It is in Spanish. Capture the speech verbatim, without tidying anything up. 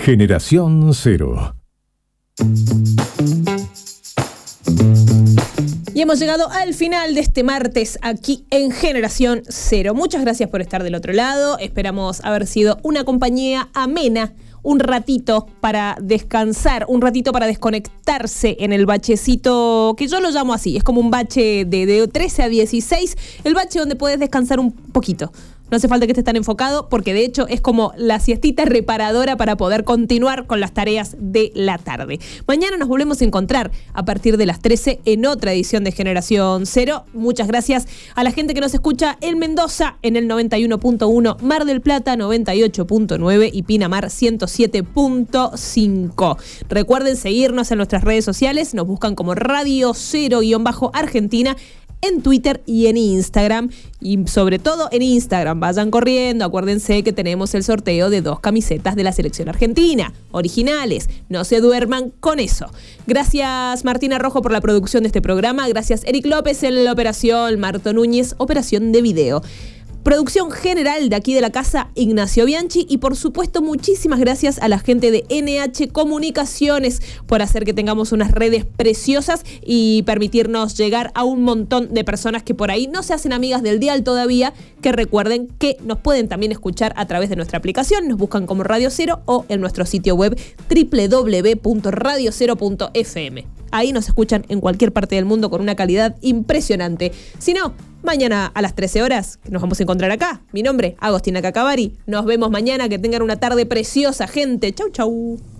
Generación Cero. Y hemos llegado al final de este martes aquí en Generación Cero. Muchas gracias por estar del otro lado. Esperamos haber sido una compañía amena, un ratito para descansar, un ratito para desconectarse en el bachecito, que yo lo llamo así, es como un bache de, de trece a dieciséis, el bache donde puedes descansar un poquito. No hace falta que estés tan enfocado, porque de hecho es como la siestita reparadora para poder continuar con las tareas de la tarde. Mañana nos volvemos a encontrar a partir de las trece en otra edición de Generación Cero. Muchas gracias a la gente que nos escucha en Mendoza en el noventa y uno punto uno, Mar del Plata noventa y ocho punto nueve y Pinamar ciento siete punto cinco. Recuerden seguirnos en nuestras redes sociales, nos buscan como Radio Cero-Argentina en Twitter y en Instagram, y sobre todo en Instagram. Vayan corriendo, acuérdense que tenemos el sorteo de dos camisetas de la selección argentina, originales, no se duerman con eso. Gracias Martina Rojo por la producción de este programa, gracias Eric López en la operación, Marto Núñez, operación de video. Producción general de aquí de la casa, Ignacio Bianchi, y por supuesto muchísimas gracias a la gente de N H Comunicaciones por hacer que tengamos unas redes preciosas y permitirnos llegar a un montón de personas que por ahí no se hacen amigas del dial todavía, que recuerden que nos pueden también escuchar a través de nuestra aplicación, nos buscan como Radio Cero o en nuestro sitio web doble u doble u doble u punto radio cero punto efe eme. Ahí nos escuchan en cualquier parte del mundo con una calidad impresionante. Si no, mañana a las trece horas nos vamos a encontrar acá. Mi nombre, Agostina Cacavari. Nos vemos mañana. Que tengan una tarde preciosa, gente. Chau, chau.